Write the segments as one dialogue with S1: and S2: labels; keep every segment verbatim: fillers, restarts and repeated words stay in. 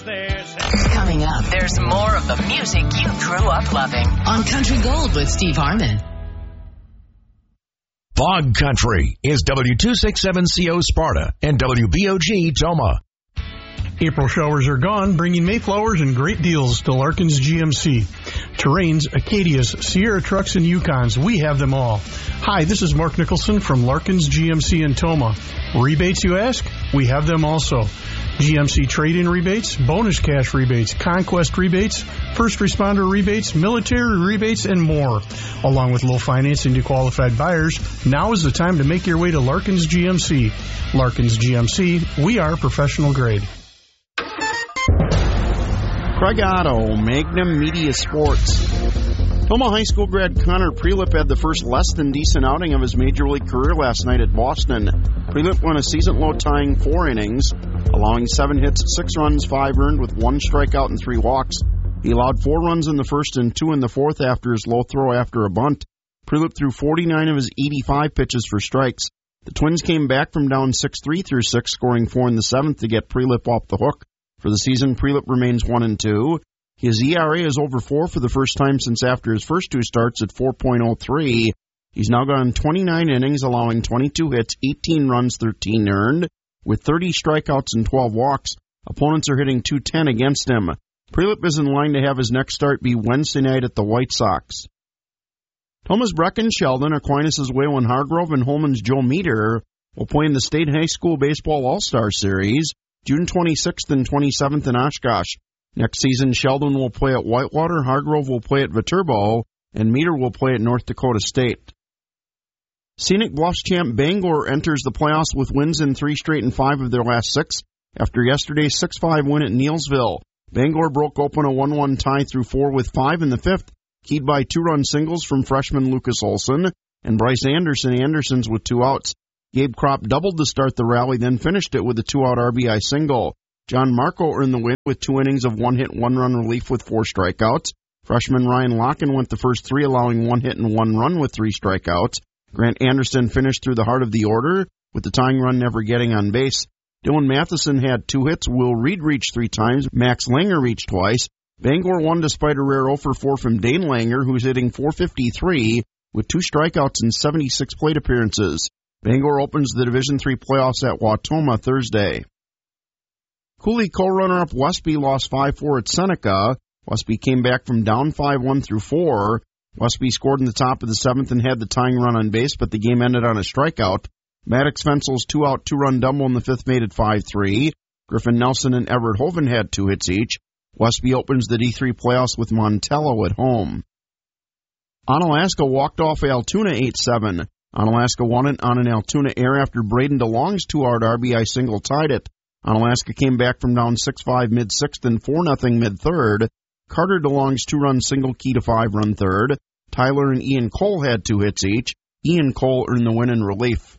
S1: Coming up, there's more of the music you grew up loving on Country Gold with Steve Harmon.
S2: Fog Country is W two sixty-seven C O Sparta and W B O G Toma.
S3: April showers are gone, bringing Mayflowers and great deals to Larkins G M C. Terrains, Acadias, Sierra Trucks, and Yukons, we have them all. Hi, this is Mark Nicholson from Larkins G M C in Toma. Rebates, you ask? We have them also. G M C trade-in rebates, bonus cash rebates, conquest rebates, first responder rebates, military rebates, and more. Along with low financing to qualified buyers, now is the time to make your way to Larkins G M C. Larkins G M C, we are professional grade.
S4: Craig Otto, Magnum Media Sports. Toma High School grad Connor Prelip had the first less-than-decent outing of his Major League career last night at Boston. Prelip won a season-low tying four innings, allowing seven hits, six runs, five earned, with one strikeout and three walks. He allowed four runs in the first and two in the fourth after his low throw after a bunt. Prelip threw forty-nine of his eighty-five pitches for strikes. The Twins came back from down six three through six, scoring four in the seventh to get Prelip off the hook. For the season, Prelip remains one and two. His E R A is over four for the first time since after his first two starts at four point oh three. He's now gone twenty-nine innings, allowing twenty-two hits, eighteen runs, thirteen earned, with thirty strikeouts and twelve walks. Opponents are hitting two ten against him. Prelip is in line to have his next start be Wednesday night at the White Sox. Toma's Brecken Sheldon, Aquinas' Waylon Hargrove, and Holman's Joe Meter will play in the State High School Baseball All-Star Series, June twenty-sixth and twenty-seventh in Oshkosh. Next season, Sheldon will play at Whitewater, Hargrove will play at Viterbo, and Meter will play at North Dakota State. Scenic Bluffs champ Bangor enters the playoffs with wins in three straight and five of their last six after yesterday's six five win at Neelsville. Bangor broke open a one one tie through four with five in the fifth, keyed by two-run singles from freshman Lucas Olson and Bryce Anderson. Anderson's with two outs. Gabe Kropp doubled to start the rally, then finished it with a two-out R B I single. John Marco earned the win with two innings of one-hit, one-run relief with four strikeouts. Freshman Ryan Locken went the first three, allowing one hit and one run with three strikeouts. Grant Anderson finished through the heart of the order, with the tying run never getting on base. Dylan Matheson had two hits. Will Reed reached three times. Max Langer reached twice. Bangor won despite a rare oh for four from Dane Langer, who's hitting four fifty-three with two strikeouts and seventy-six plate appearances. Bangor opens the Division three playoffs at Wautoma Thursday. Cooley co-runner-up Westby lost five four at Seneca. Westby came back from down five one through four. Westby scored in the top of the seventh and had the tying run on base, but the game ended on a strikeout. Maddox Fensel's two-out, two-run double in the fifth made it five three. Griffin Nelson and Everett Hoven had two hits each. Westby opens the D three playoffs with Montello at home. Onalaska walked off Altoona eight seven. Onalaska won it on an Altoona air after Braden DeLong's two-out R B I single tied it. Onalaska came back from down six five mid-sixth and four nothing mid-third. Carter DeLong's two-run single key to five-run third. Tyler and Ian Cole had two hits each. Ian Cole earned the win in relief.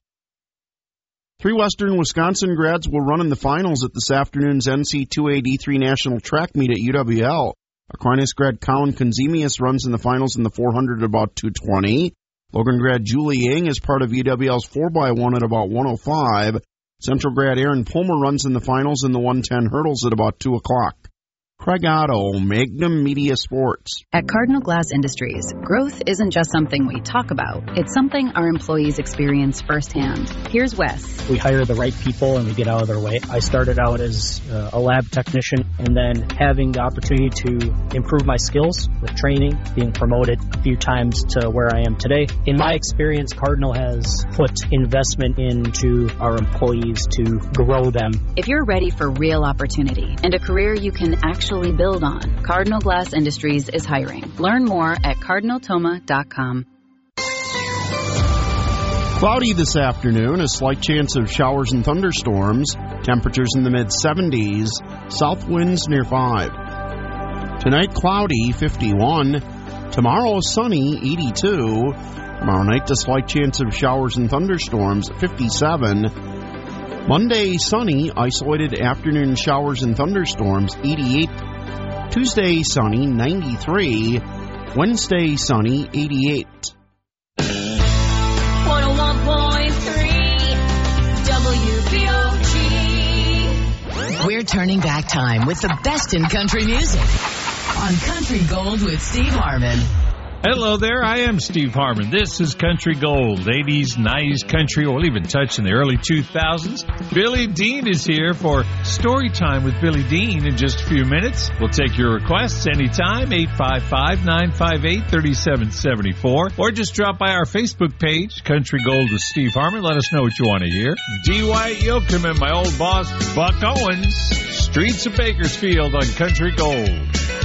S4: Three Western Wisconsin grads will run in the finals at this afternoon's N C two A D three National Track Meet at U W L. Aquinas grad Colin Konzemius runs in the finals in the four hundred at about two twenty. Logan grad Julie Yang is part of U W L's four by one at about one oh five. Central grad Aaron Pulmer runs in the finals in the one ten hurdles at about two o'clock. Craig Otto, Magnum Media Sports.
S5: At Cardinal Glass Industries, growth isn't just something we talk about. It's something our employees experience firsthand. Here's Wes.
S6: We hire the right people and we get out of their way. I started out as uh, a lab technician, and then having the opportunity to improve my skills with training, being promoted a few times to where I am today. In my experience, Cardinal has put investment into our employees to grow them.
S5: If you're ready for real opportunity and a career you can actually build on, Cardinal Glass Industries is hiring. Learn more at cardinal toma dot com.
S4: Cloudy this afternoon, a slight chance of showers and thunderstorms. Temperatures in the mid-seventies, south winds near five. Tonight, cloudy, fifty-one. Tomorrow, sunny, eighty-two. Tomorrow night, a slight chance of showers and thunderstorms, fifty-seven. Monday, sunny, isolated afternoon showers and thunderstorms, eighty-eight. Tuesday, sunny, ninety-three. Wednesday, sunny, eighty-eight.
S7: one oh one point three W B O G.
S1: We're turning back time with the best in country music on Country Gold with Steve Harmon.
S7: Hello there, I am Steve Harmon. This is Country Gold, eighties, nineties country, or even touch in the early two thousands. Billy Dean is here for Story Time with Billy Dean in just a few minutes. We'll take your requests anytime, eight five five, nine five eight, three seven seven four, or just drop by our Facebook page, Country Gold with Steve Harmon. Let us know what you want to hear. D. Wyatt Yoakam and my old boss, Buck Owens, Streets of Bakersfield on Country Gold.